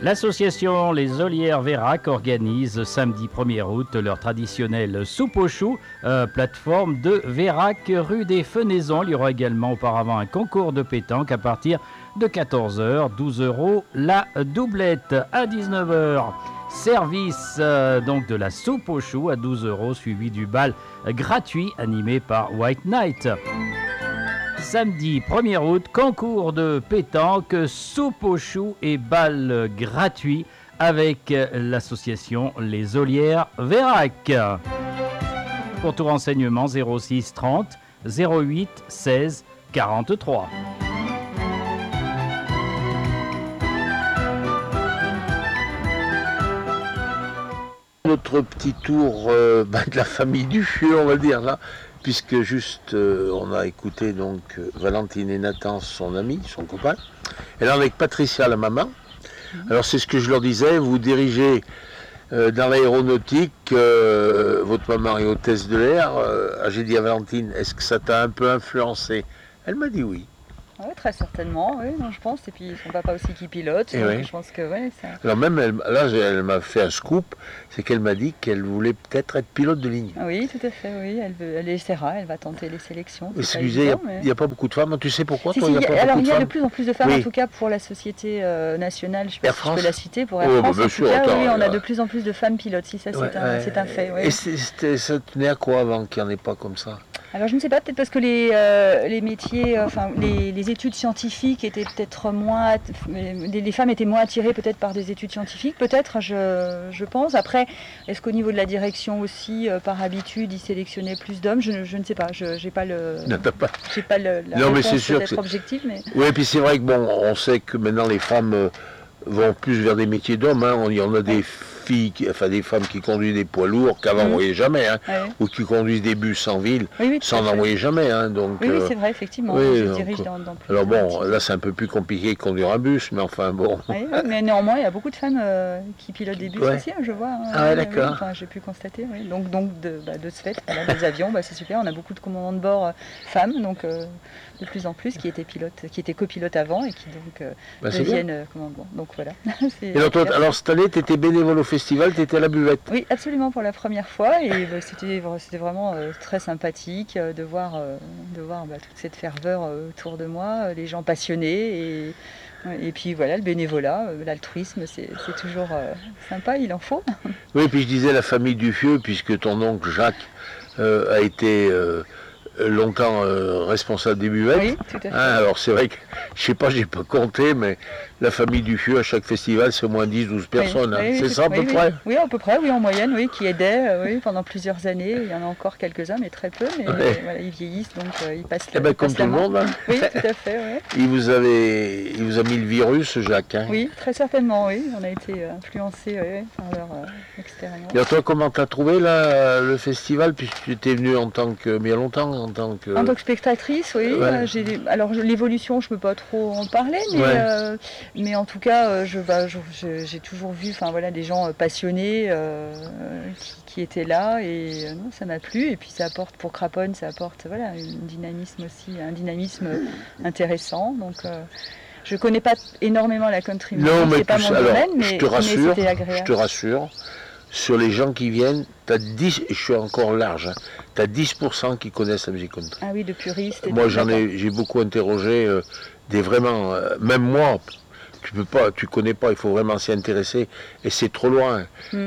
L'association Les Olières Vérac organise samedi 1er août leur traditionnelle soupe aux choux, plateforme de Vérac, rue des Fenaisons. Il y aura également auparavant un concours de pétanque à partir de 14h, 12 € la doublette. À 19h, service donc de la soupe aux choux à 12 € suivi du bal gratuit animé par White Night. Samedi 1er août, concours de pétanque, soupe aux choux et bal gratuit avec l'association Les Olières Vérac. Pour tout renseignement, 06 30 08 16 43. Notre petit tour de la famille Duffieux, on va dire là, puisque juste on a écouté donc Valentine et Nathan, son ami, son copain, et là avec Patricia, la maman. Alors c'est ce que je leur disais, vous dirigez dans l'aéronautique, votre maman est hôtesse de l'air. J'ai dit à Valentine, est-ce que ça t'a un peu influencé? Elle m'a dit oui. Oui, très certainement, oui, non, je pense. Et puis son papa aussi qui pilote, donc oui. Je pense que oui. Ça... Alors même, elle m'a fait un scoop, c'est qu'elle m'a dit qu'elle voulait peut-être être pilote de ligne. Oui, tout à fait, oui. Elle essaiera, elle va tenter les sélections. Excusez, il n'y a pas beaucoup de femmes, tu sais pourquoi toi, il y a de plus en plus de femmes, en tout cas pour la société nationale, je ne sais pas si je peux la citer, pour Air France, bien en sûr, tout cas, attends, oui, on a de plus en plus de femmes pilotes, si ça c'est un fait. Oui. Et ça tenait à quoi avant qu'il n'y en ait pas comme ça? Alors je ne sais pas, peut-être parce que les métiers, les études scientifiques étaient peut-être moins, les femmes étaient moins attirées peut-être par des études scientifiques, peut-être, je pense. Après, est-ce qu'au niveau de la direction aussi, par habitude, ils sélectionnaient plus d'hommes? Je ne sais pas, je n'ai pas la réponse peut-être objective. Mais... Oui, et puis c'est vrai que bon, on sait que maintenant les femmes vont plus vers des métiers d'hommes. Hein. Il y en a des filles, des femmes qui conduisent des poids lourds qu'avant on voyait jamais, hein, ou qui conduisent des bus en ville, sans n'en voyer jamais. Hein, donc, oui, c'est vrai, effectivement. Je dirige dans plus. Alors bon, là c'est un peu plus compliqué de conduire un bus, mais enfin bon. Oui, mais néanmoins, il y a beaucoup de femmes qui pilotent des bus aussi, hein, je vois. Hein, ah d'accord. J'ai pu constater. Oui. Donc de ce fait, des avions, c'est super. On a beaucoup de commandants de bord femmes, donc de plus en plus qui étaient copilotes avant et qui donc deviennent commandants. Donc voilà. Et alors cette année, tu étais bénévole au festival, tu étais à la buvette. Oui, absolument, pour la première fois, et c'était vraiment très sympathique de voir toute cette ferveur autour de moi, les gens passionnés, et puis voilà, le bénévolat, l'altruisme, c'est toujours sympa, il en faut. Oui, puis je disais la famille Duffieux, puisque ton oncle Jacques a été... longtemps responsable des buvettes. Oui, tout à fait. Alors c'est vrai que, je sais pas, j'ai pas compté, mais la famille Duffieux à chaque festival, c'est au moins 10-12 personnes. Oui, c'est ça à peu près? Oui, à peu près, oui, en moyenne, oui, qui aidaient pendant plusieurs années. Il y en a encore quelques-uns, mais très peu. Mais voilà, ils vieillissent, donc ils passent la comme tout le monde. Hein. Oui, tout à fait. Ouais. Il vous a mis le virus, Jacques. Hein. Oui, très certainement, oui. On a été influencés par leur expérience. Et toi, comment tu as trouvé là, le festival, puisque tu étais venue en tant que, il y a longtemps, en tant que spectatrice, oui. Ouais. Alors l'évolution, je ne peux pas trop en parler, mais en tout cas, j'ai toujours vu, des gens passionnés qui étaient là, et non, ça m'a plu. Et puis ça apporte pour Craponne, un dynamisme aussi, un dynamisme intéressant. Donc je connais pas énormément la country music, c'est pas mon domaine, mais c'était agréable. Je te rassure. Sur les gens qui viennent, tu as 10, je suis encore large, hein, tu as 10% qui connaissent la musique country. Ah oui, de puristes. Moi, j'ai beaucoup interrogé des vraiment, même moi, tu connais pas, il faut vraiment s'y intéresser, et c'est trop loin.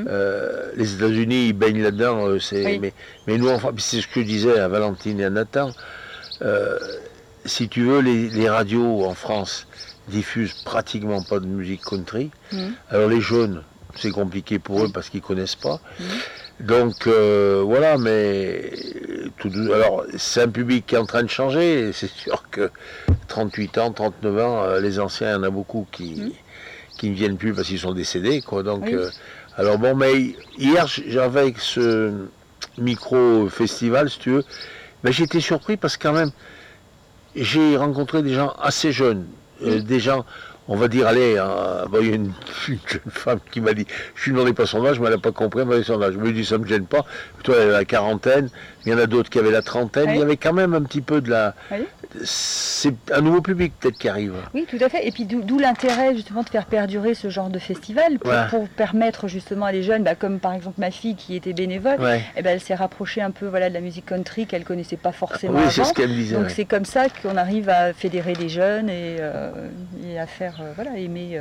Les États-Unis, ils baignent là-dedans, mais nous, enfin, c'est ce que je disais à Valentine et à Nathan, si tu veux, les radios en France diffusent pratiquement pas de musique country, alors les jeunes, c'est compliqué pour eux parce qu'ils ne connaissent pas. Donc voilà, mais alors c'est un public qui est en train de changer. C'est sûr que 38 ans, 39 ans, les anciens, il y en a beaucoup qui ne viennent plus parce qu'ils sont décédés, quoi. Donc, alors bon, mais hier j'avais avec ce micro festival, si tu veux, mais j'étais surpris parce que quand même j'ai rencontré des gens assez jeunes, des gens. On va dire, allez, il y a une jeune femme qui m'a dit, je lui demandais pas son âge, mais elle n'a pas compris, elle m'a dit son âge. Je me dis, ça ne me gêne pas. Toi, elle a la quarantaine, il y en a d'autres qui avaient la trentaine. Oui. Il y avait quand même un petit peu de la... Oui. C'est un nouveau public peut-être qui arrive. Oui, tout à fait. Et puis d'où l'intérêt justement de faire perdurer ce genre de festival pour permettre justement à des jeunes, comme par exemple ma fille qui était bénévole, elle s'est rapprochée un peu de la musique country qu'elle connaissait pas forcément avant. C'est ce qu'elle me disait. Donc c'est comme ça qu'on arrive à fédérer des jeunes et à faire aimer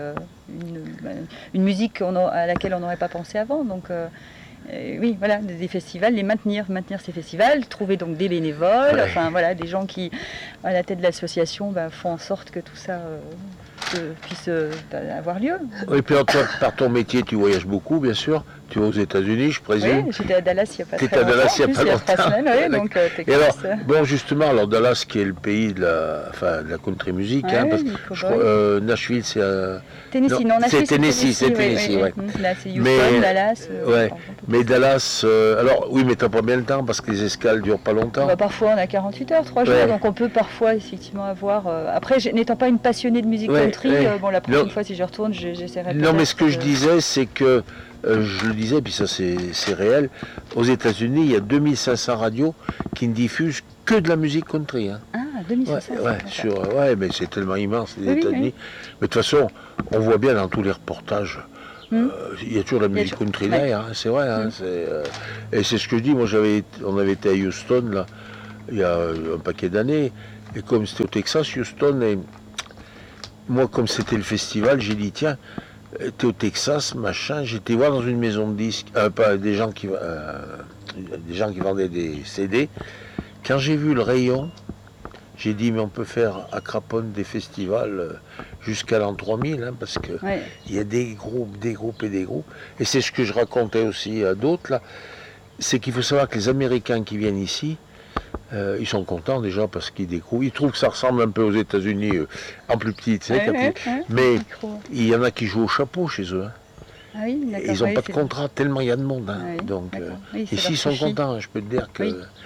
une musique à laquelle on n'aurait pas pensé avant. Donc oui, voilà, des festivals, maintenir ces festivals, trouver donc des bénévoles, des gens qui, à la tête de l'association, font en sorte que tout ça puisse avoir lieu. Oui, puis toi, par ton métier, tu voyages beaucoup, bien sûr. Tu vas aux États-Unis, je présume. Oui, j'étais à Dallas il n'y a pas très longtemps. T'étais à Dallas il n'y a pas longtemps. 3 semaines, oui, donc et alors, bon, justement, alors Dallas, qui est le pays de la country music, parce que Nashville, c'est Tennessee, non, Nashville, c'est Tennessee, oui. Là, c'est Houston, Dallas. Mais Dallas, alors, oui, mais t'as pas bien le temps, parce que les escales durent pas longtemps. Parfois, on a 48 heures, 3 jours, donc on peut parfois, effectivement, avoir... Après, n'étant pas une passionnée de musique country, la prochaine fois, si je retourne, j'essaierai Non, mais ce que je disais, c'est que je le disais, puis ça c'est réel, aux États-Unis, il y a 2500 radios qui ne diffusent que de la musique country. Hein. Ah, 2500 mais c'est tellement immense, les États-Unis. Mais de toute façon, on voit bien dans tous les reportages, il y a toujours la musique country derrière, c'est vrai. Et c'est ce que je dis, moi on avait été à Houston, là, il y a un paquet d'années, et comme c'était au Texas, Houston, et moi comme c'était le festival, j'ai dit, tiens, t'es au Texas, machin, j'étais voir dans une maison de disques, des gens qui vendaient des CD. Quand j'ai vu le rayon, j'ai dit, mais on peut faire à Craponne des festivals jusqu'à l'an 3000, parce que il y a des groupes. Et c'est ce que je racontais aussi à d'autres, là, c'est qu'il faut savoir que les Américains qui viennent ici, ils sont contents déjà parce qu'ils découvrent. Ils trouvent que ça ressemble un peu aux États-Unis en plus petit, tu sais, mais il y en a qui jouent au chapeau chez eux. Ah oui, ils n'ont pas de contrat tellement il y a de monde. Donc ici ils sont contents, je peux te dire que.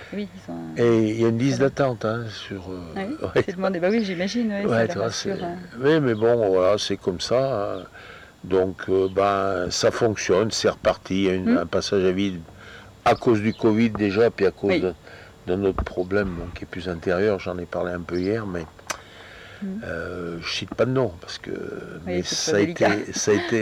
Et il y a une liste d'attente sur. C'est demandé, oui, j'imagine. Oui, mais bon, voilà, c'est comme ça. Donc ça fonctionne, c'est reparti. Il y a un passage à vide à cause du Covid déjà, puis à cause d'un autre problème qui est plus intérieur, j'en ai parlé un peu hier, mais je cite pas de nom, parce que ça a été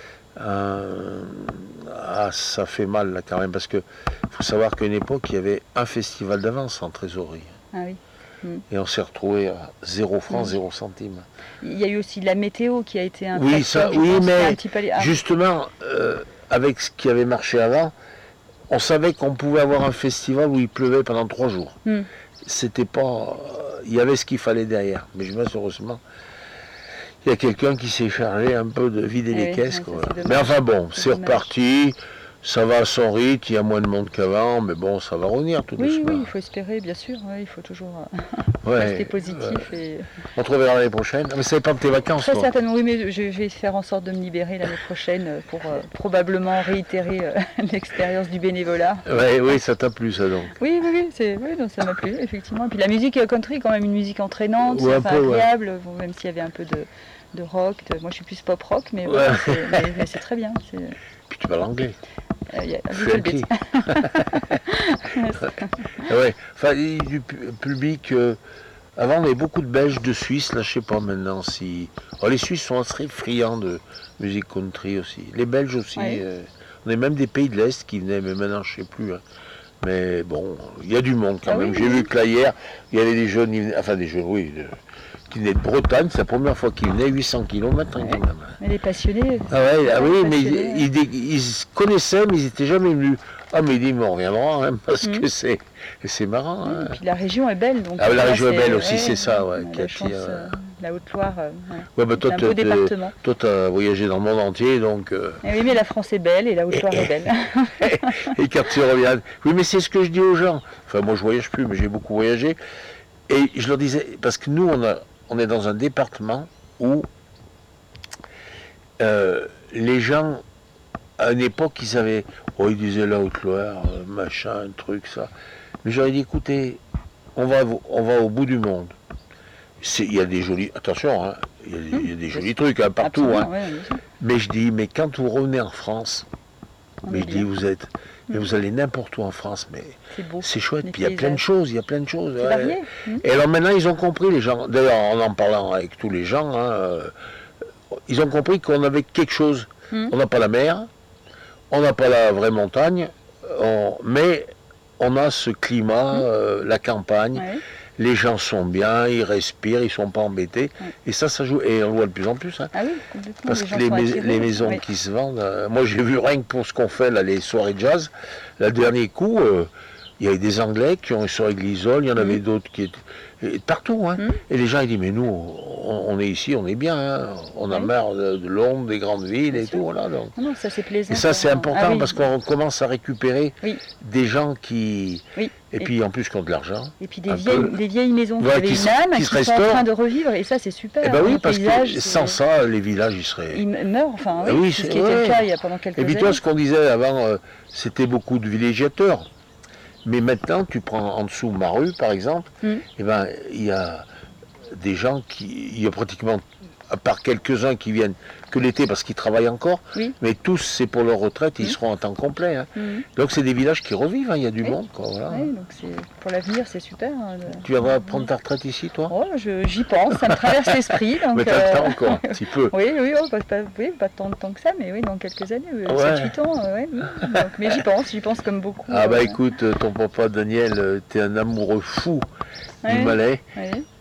ça fait mal là quand même, parce que faut savoir qu'à une époque, il y avait un festival d'avance en trésorerie. Ah oui. Et on s'est retrouvé à 0 francs, 0 centimes. Il y a eu aussi la météo qui a été un facteur, mais justement, avec ce qui avait marché avant, on savait qu'on pouvait avoir un festival où il pleuvait pendant 3 jours. C'était pas... il y avait ce qu'il fallait derrière. Mais heureusement, il y a quelqu'un qui s'est chargé un peu de vider les caisses. Mais enfin bon, c'est reparti. Ça va à son rythme, il y a moins de monde qu'avant, mais bon, ça va revenir tout doucement. Oui, il faut espérer, bien sûr. Il faut toujours rester positif. On te reverra l'année prochaine. Mais ça dépend de tes vacances. Très certainement, oui, mais je vais faire en sorte de me libérer l'année prochaine pour probablement réitérer l'expérience du bénévolat. Oui, ça t'a plu, ça donc. Oui, donc ça m'a plu, effectivement. Et puis la musique country est quand même une musique entraînante, agréable, même s'il y avait un peu de rock. Moi, je suis plus pop rock, mais c'est très bien. Puis tu parles anglais. Funky. Du public. Avant, on avait beaucoup de Belges, de Suisses. Là, je sais pas maintenant si. Les Suisses sont assez friands de musique country aussi. Les Belges aussi. On a même des pays de l'Est qui venaient, mais maintenant, je sais plus. Mais bon, il y a du monde quand même. J'ai vu que là, hier, il y avait des jeunes, qui venaient de Bretagne. C'est la première fois qu'ils venaient, 800 km. Mais les passionnés. Mais ils se connaissaient, mais ils n'étaient jamais venus. Mais il dit, mais on reviendra, parce que c'est marrant. Et puis la région est belle. Donc la région est belle aussi, c'est ça. La Haute-Loire, c'est un beau département. Toi, tu as voyagé dans le monde entier, donc... Oui, mais la France est belle et la Haute-Loire est belle. Et quand tu reviens... Oui, mais c'est ce que je dis aux gens. Enfin, moi, je voyage plus, mais j'ai beaucoup voyagé. Et je leur disais, parce que nous, on est dans un département où les gens, à une époque, ils disaient la Haute-Loire, machin, truc, ça. Mais j'aurais dit, écoutez, on va au bout du monde. Il y a des jolis... Attention, il y a des jolis trucs partout. Mais je dis, mais quand vous revenez en France, vous êtes... Mais vous allez n'importe où en France, mais c'est chouette. Les Puis il y a plein de choses, C'est varié. Et alors maintenant, ils ont compris, les gens, d'ailleurs en parlant avec tous les gens, ils ont compris qu'on avait quelque chose. On n'a pas la mer, on n'a pas la vraie montagne, mais on a ce climat, la campagne. Ouais. Les gens sont bien, ils respirent, ils sont pas embêtés. Ouais. Et ça joue. Et on le voit de plus en plus. Hein. Ah oui, complètement. Parce que les maisons qui se vendent, moi j'ai vu rien que pour ce qu'on fait, là, les soirées jazz, le dernier coup, il y avait des Anglais qui ont une soirée Glisol, il y en avait d'autres qui étaient partout. Hein. Et les gens ils disent, mais nous, on est ici, on est bien. Hein. On a marre de Londres, des grandes villes et tout. Voilà, donc. Non, ça c'est plaisant. Et ça c'est important parce qu'on commence à récupérer des gens qui... Et puis en plus qui ont de l'argent. Et puis des vieilles maisons qui avaient une âme, qui sont en train de revivre, et ça c'est super. Et ben oui, parce que sans ça, les villages ils seraient... Ils meurent, enfin oui, c'est ce qui était le cas il y a pendant quelques années. Et puis toi, ce qu'on disait avant, c'était beaucoup de villégiateurs. Mais maintenant, tu prends en dessous ma rue, par exemple, et ben il y a des gens il y a pratiquement, à part quelques-uns qui viennent que l'été parce qu'ils travaillent encore, mais tous c'est pour leur retraite, ils seront en temps complet. Hein. Donc c'est des villages qui revivent, hein, il y a du monde. Quoi, voilà. Donc pour l'avenir c'est super. Tu viendras prendre ta retraite ici, toi? Oh, j'y pense, ça me traverse l'esprit. Mais t'as le temps encore, un petit peu. Oui, pas tant de temps que ça, mais oui, dans quelques années, 7-8 ans, donc, mais j'y pense comme beaucoup. Ah bah écoute, ton papa Daniel, t'es un amoureux fou du Malais.